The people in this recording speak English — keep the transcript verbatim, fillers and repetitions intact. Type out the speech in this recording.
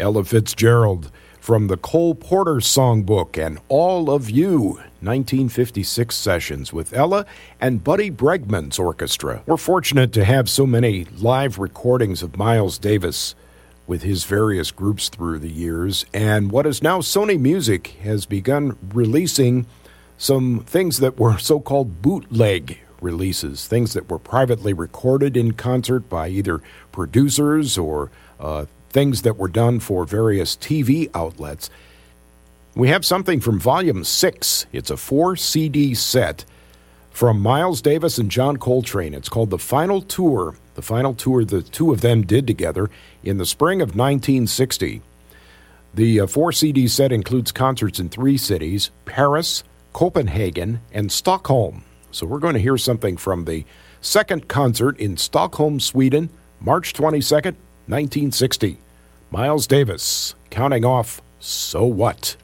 Ella Fitzgerald from the Cole Porter Songbook and All of You, nineteen fifty-six sessions with Ella and Buddy Bregman's orchestra. We're fortunate to have so many live recordings of Miles Davis with his various groups through the years, and what is now Sony Music has begun releasing some things that were so-called bootleg releases, things that were privately recorded in concert by either producers or uh, things that were done for various T V outlets. We have something from Volume six. It's a four C D set from Miles Davis and John Coltrane. It's called The Final Tour, the final tour the two of them did together in the spring of nineteen sixty. The uh, four C D set includes concerts in three cities, Paris, Copenhagen, and Stockholm. So we're going to hear something from the second concert in Stockholm, Sweden, March twenty-second, nineteen sixty. Miles Davis, counting off So What?